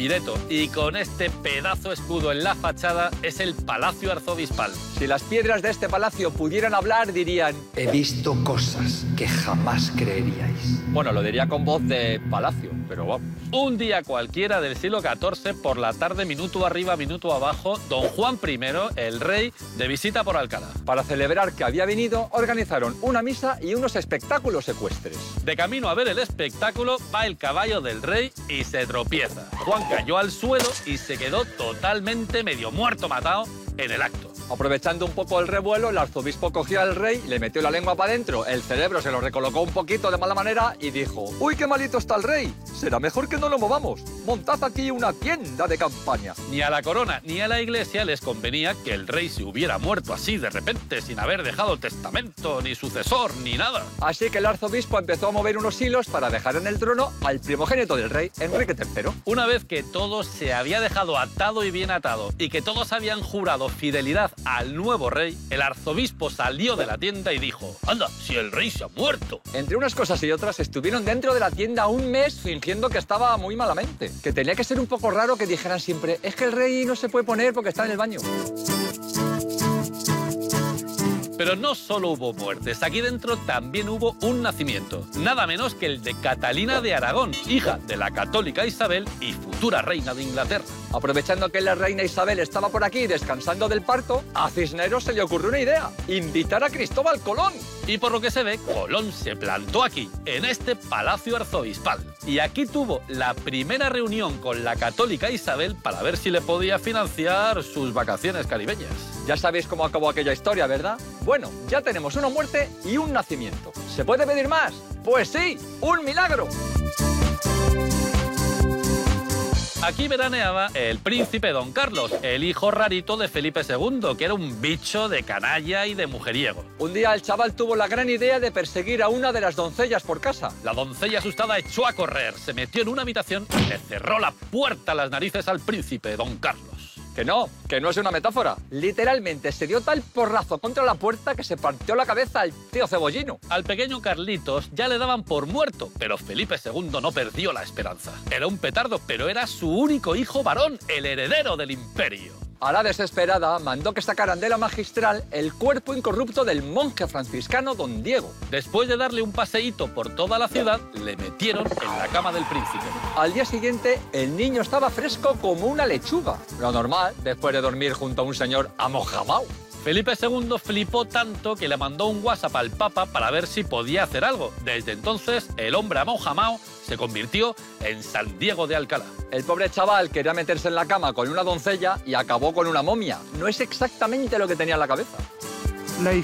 Directo. Y con este pedazo escudo en la fachada es el Palacio Arzobispal. Si las piedras de este palacio pudieran hablar, dirían: he visto cosas que jamás creeríais. Bueno, lo diría con voz de palacio, pero vamos. Un día cualquiera del siglo XIV, por la tarde, minuto arriba, minuto abajo, don Juan I, el rey, de visita por Alcalá. Para celebrar que había venido, organizaron una misa y unos espectáculos ecuestres. De camino a ver el espectáculo, va el caballo del rey y se tropieza. Juan cayó al suelo y se quedó totalmente medio muerto matado en el acto. Aprovechando un poco el revuelo, el arzobispo cogió al rey, le metió la lengua para adentro, el cerebro se lo recolocó un poquito de mala manera y dijo: ¡uy, qué malito está el rey! Será mejor que no lo movamos. Montad aquí una tienda de campaña. Ni a la corona ni a la iglesia les convenía que el rey se hubiera muerto así de repente, sin haber dejado testamento, ni sucesor, ni nada. Así que el arzobispo empezó a mover unos hilos para dejar en el trono al primogénito del rey, Enrique III. Una vez que todo se había dejado atado y bien atado, y que todos habían jurado fidelidad al nuevo rey, el arzobispo salió de la tienda y dijo: ¡anda, si el rey se ha muerto! Entre unas cosas y otras, estuvieron dentro de la tienda un mes fingiendo que estaba muy malamente. Que tenía que ser un poco raro que dijeran siempre: es que el rey no se puede poner porque está en el baño. Pero no solo hubo muertes, aquí dentro también hubo un nacimiento. Nada menos que el de Catalina de Aragón, hija de la católica Isabel y futura reina de Inglaterra. Aprovechando que la reina Isabel estaba por aquí descansando del parto, a Cisneros se le ocurrió una idea: invitar a Cristóbal Colón. Y por lo que se ve, Colón se plantó aquí, en este Palacio Arzobispal. Y aquí tuvo la primera reunión con la católica Isabel para ver si le podía financiar sus vacaciones caribeñas. Ya sabéis cómo acabó aquella historia, ¿verdad? Bueno, ya tenemos una muerte y un nacimiento. ¿Se puede pedir más? Pues sí, ¡un milagro! Aquí veraneaba el príncipe Don Carlos, el hijo rarito de Felipe II, que era un bicho de canalla y de mujeriego. Un día el chaval tuvo la gran idea de perseguir a una de las doncellas por casa. La doncella asustada echó a correr, se metió en una habitación y le cerró la puerta a las narices al príncipe Don Carlos. Que no es una metáfora. Literalmente se dio tal porrazo contra la puerta que se partió la cabeza al tío Cebollino. Al pequeño Carlitos ya le daban por muerto, pero Felipe II no perdió la esperanza. Era un petardo, pero era su único hijo varón, el heredero del imperio. A la desesperada, mandó que sacaran de la magistral el cuerpo incorrupto del monje franciscano Don Diego. Después de darle un paseíto por toda la ciudad, le metieron en la cama del príncipe. Al día siguiente, el niño estaba fresco como una lechuga. Lo normal, después de dormir junto a un señor amojamao. Felipe II flipó tanto que le mandó un WhatsApp al Papa para ver si podía hacer algo. Desde entonces, el hombre amojamao se convirtió en San Diego de Alcalá. El pobre chaval quería meterse en la cama con una doncella y acabó con una momia. No es exactamente lo que tenía en la cabeza.